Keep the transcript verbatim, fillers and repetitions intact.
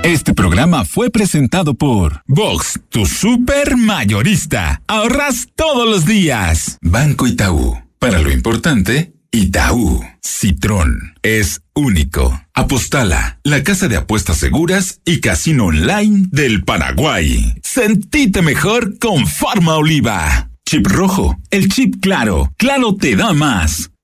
Este programa fue presentado por Vox, tu super mayorista. Ahorras todos los días. Banco Itaú. Para lo importante, Itaú. Citrón. Es único. Apostala, la casa de apuestas seguras y casino online del Paraguay. Sentite mejor con Farma Oliva. Chip rojo. El chip claro. Claro te da más.